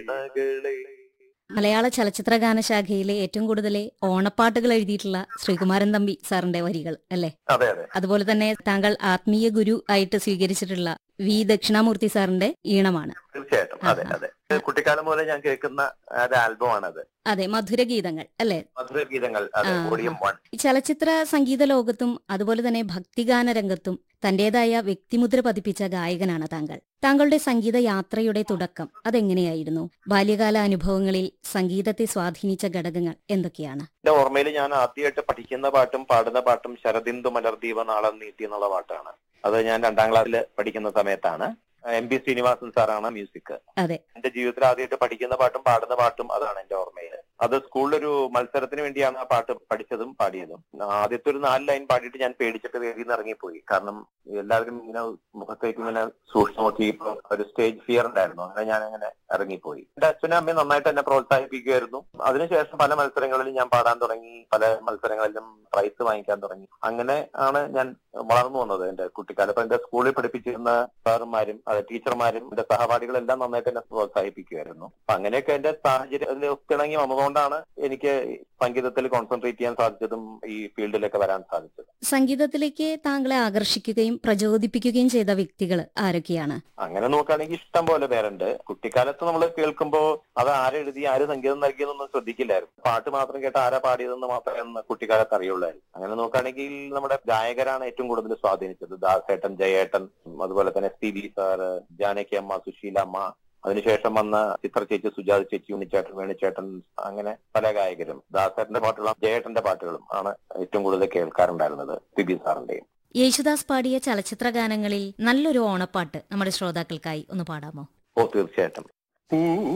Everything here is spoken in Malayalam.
മകളെ. മലയാള ചലച്ചിത്ര ഗാനശാഖയിലെ ഏറ്റവും കൂടുതൽ ഓണപ്പാട്ടുകൾ എഴുതിയിട്ടുള്ള ശ്രീകുമാരൻ തമ്പി സാറിന്റെ വരികൾ അല്ലേ? അതെ അതെ അതുപോലെ തന്നെ താങ്കൾ ആത്മീയ ഗുരു ആയിട്ട് സ്വീകരിച്ചിട്ടുള്ള വി ദക്ഷിണാമൂർത്തി സാറിന്റെ ഈണമാണ്. തീർച്ചയായിട്ടും അതെ അതെ. കുട്ടിക്കാലം മുതലേ ഞാൻ കേൾക്കുന്ന ഒരു ആൽബമാണത്. അതെ, മധുരഗീതങ്ങൾ അല്ലെ? മധുരഗീതങ്ങൾ. അതെ, വോളിയം 1. ചലച്ചിത്ര സംഗീത ലോകത്തും അതുപോലെ തന്നെ ഭക്തിഗാന രംഗത്തും തന്റേതായ വ്യക്തിമുദ്ര പതിപ്പിച്ച ഗായകനാണ് താങ്കൾ. താങ്കളുടെ സംഗീത യാത്രയുടെ തുടക്കം അതെങ്ങനെയായിരുന്നു? ബാല്യകാല അനുഭവങ്ങളിൽ സംഗീതത്തെ സ്വാധീനിച്ച ഘടകങ്ങൾ എന്തൊക്കെയാണ്? എന്റെ ഓർമ്മയിൽ ഞാൻ ആദ്യമായിട്ട് പഠിക്കുന്ന പാട്ടും പാടുന്ന പാട്ടും ശരദിന്ദു മലർദീപ നാളം നീട്ടി എന്നുള്ള പാട്ടാണ്. അത് ഞാൻ 2ാം ക്ലാസ്സിൽ പഠിക്കുന്ന സമയത്താണ്. എം.പി. ശ്രീനിവാസൻ സാറാണ് മ്യൂസിക്. അതെ, എന്റെ ജീവിതത്തിൽ ആദ്യമായിട്ട് പഠിക്കുന്ന പാട്ടും പാടുന്ന പാട്ടും അതാണ് എന്റെ ഓർമ്മയിൽ. അത് സ്കൂളിലൊരു മത്സരത്തിന് വേണ്ടിയാണ് ആ പാട്ട് പഠിച്ചതും പാടിയതും. ആദ്യത്തെ ഒരു 4 ലൈൻ പാടിയിട്ട് ഞാൻ പേടിച്ചിട്ട് വേദിയിൽ നിന്ന് ഇറങ്ങിപ്പോയി. കാരണം എല്ലാവരും ഇങ്ങനെ മുഖത്തേക്ക് ഇങ്ങനെ സൂക്ഷിച്ചു നോക്കി. ഇപ്പൊ ഒരു സ്റ്റേജ് ഫിയർ ഉണ്ടായിരുന്നു. അങ്ങനെ ഞാൻ അങ്ങനെ ഇറങ്ങിപ്പോയി. എന്റെ അച്ഛനും അമ്മയും നന്നായിട്ട് എന്നെ പ്രോത്സാഹിപ്പിക്കുമായിരുന്നു. അതിനുശേഷം പല മത്സരങ്ങളിലും ഞാൻ പാടാൻ തുടങ്ങി. പല മത്സരങ്ങളിലും പ്രൈസ് വാങ്ങിക്കാൻ തുടങ്ങി. അങ്ങനെ ആണ് ഞാൻ വളർന്നു വന്നത് എന്റെ കുട്ടിക്കാലം. അപ്പൊ എന്റെ സ്കൂളിൽ പഠിപ്പിച്ചിരുന്ന സാറുമാരും ടീച്ചർമാരും എന്റെ സഹപാഠികളെല്ലാം നന്നായിട്ട് എന്നെ പ്രോത്സാഹിപ്പിക്കുമായിരുന്നു. അപ്പൊ അങ്ങനെയൊക്കെ എന്റെ സാഹചര്യം ഒത്തിണങ്ങി വന്നതുകൊണ്ടാണ് എനിക്ക് സംഗീതത്തിൽ കോൺസെൻട്രേറ്റ് ചെയ്യാൻ സാധിച്ചതും ഈ ഫീൽഡിലേക്ക് വരാൻ സാധിച്ചത്. സംഗീതത്തിലേക്ക് താങ്കളെ ആകർഷിക്കുകയും പ്രചോദിപ്പിക്കുകയും ചെയ്ത വ്യക്തികൾ ആരൊക്കെയാണ്? അങ്ങനെ നോക്കുകയാണെങ്കിൽ ഇഷ്ടം പോലെ പേരുണ്ട്. കുട്ടിക്കാലത്ത് നമ്മൾ കേൾക്കുമ്പോൾ അത് ആരെഴുതി ആര് സംഗീതം നൽകിയതൊന്നും ശ്രദ്ധിക്കില്ലായിരുന്നു. പാട്ട് മാത്രം കേട്ട് ആരാ പാടിയതെന്ന് മാത്രമേ കുട്ടിക്കാലത്ത് അറിയുള്ളായിരുന്നു. അങ്ങനെ നോക്കുകയാണെങ്കിൽ നമ്മുടെ ഗായകരാണ് ഏറ്റവും കൂടുതൽ സ്വാധീനിച്ചത്. ദാസേട്ടൻ, ജയേട്ടൻ, അതുപോലെ തന്നെ എസ്.പി.ബി. സാറ്, ജാനകി അമ്മ, സുശീല അമ്മ, അതിനുശേഷം വന്ന ചിത്ര ചേച്ചി, സുജാത ചേച്ചി, ഉണ്ണിച്ചേട്ടൻ, വേണുചേട്ടൻ, അങ്ങനെ പല ഗായകരും. ദാസേട്ടന്റെ പാട്ടുകളും ജയേട്ടന്റെ പാട്ടുകളും ആണ് ഏറ്റവും കൂടുതൽ കേൾക്കാറുണ്ടായിരുന്നത്. എസ്.പി.ബി. സാറിന്റെയും. യേശുദാസ് പാടിയ ചലച്ചിത്ര ഗാനങ്ങളിൽ നല്ലൊരു ഓണപ്പാട്ട് നമ്മുടെ ശ്രോതാക്കൾക്കായി ഒന്ന് പാടാമോ? ഓ, തീർച്ചയായിട്ടും.